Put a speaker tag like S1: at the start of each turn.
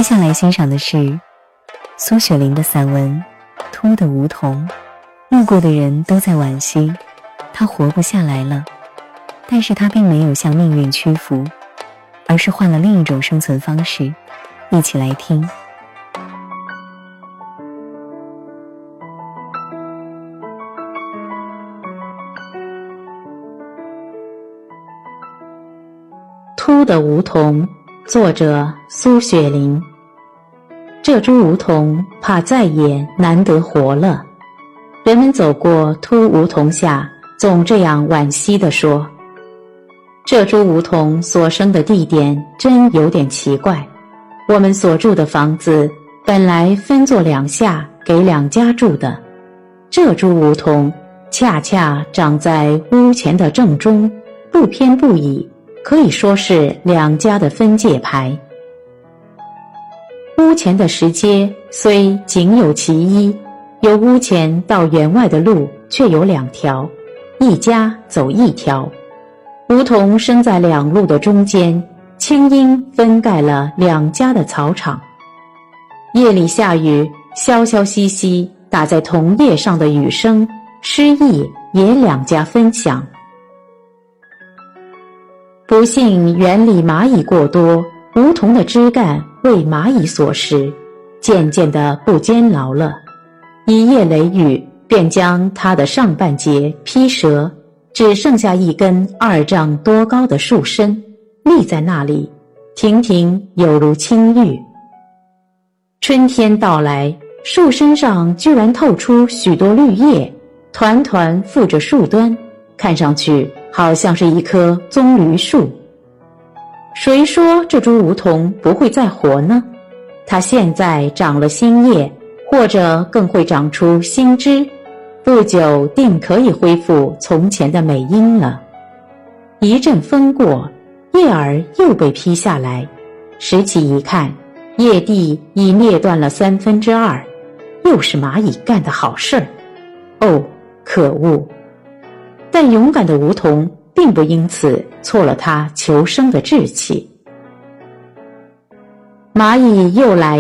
S1: 下来欣赏的是苏雪龄的散文《秃的梧桐》。路过的人都在惋惜，他活不下来了，但是他并没有向命运屈服，而是换了另一种生存方式。一起来听。
S2: 秃的梧桐，作者苏雪龄。这株梧桐怕再也难得活了，人们走过秃梧桐下，总这样惋惜地说：这株梧桐所生的地点真有点奇怪，我们所住的房子本来分作2下给2家住的，这株梧桐恰恰长在屋前的正中，不偏不倚，可以说是2家的分界牌。屋前的石阶虽仅有其一，由屋前到园外的路却有2条，一家走一条。梧桐生在2路的中间，青荫分盖了2家的草场。夜里下雨，潇潇兮兮打在桐叶上的雨声，诗意也2家分享。不幸园里蚂蚁过多，梧桐的枝干为蚂蚁所食，渐渐地不坚牢了。一夜雷雨便将它的上半截劈折，只剩下一根2丈多高的树身立在那里，亭亭有如青玉。春天到来，树身上居然透出许多绿叶，团团附着树端，看上去好像是一棵棕榈树。谁说这株梧桐不会再活呢？它现在长了新叶，或者更会长出新枝，不久定可以恢复从前的美音了。一阵风过，叶儿又被劈下来，拾起一看，叶蒂已裂断了2/3，又是蚂蚁干的好事儿。哦，可恶！但勇敢的梧桐并不因此错了它求生的志气。蚂蚁又来